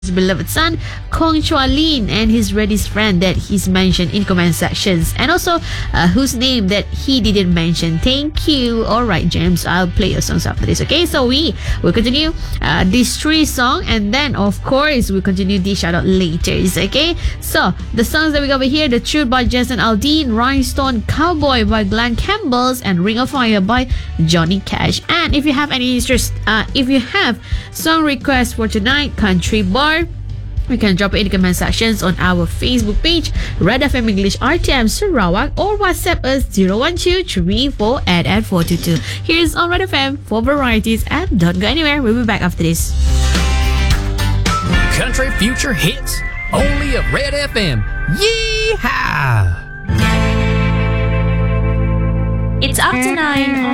beloved son Kong Chua Lin and his Reddy's friend that he's mentioned in comment sections, and also whose name that he didn't mention. Thank you. Alright, James, I'll play your songs after this. Okay, so we will continue these three songs, and then of course we'll continue the shout out later. Okay, so the songs that we got over here: The Truth by Jason Aldean, Rhinestone Cowboy by Glenn Campbell's, and Ring of Fire by Johnny Cash. And if you have any interest, if you have song requests for tonight, Country Bar, you can drop it in the comment sections on our Facebook page, Red FM English RTM Sarawak, or WhatsApp us 012-3488-422. Here's on Red FM for varieties, and don't go anywhere. We'll be back after this. Country Future Hits, only at Red FM. Yeehaw! It's up to 9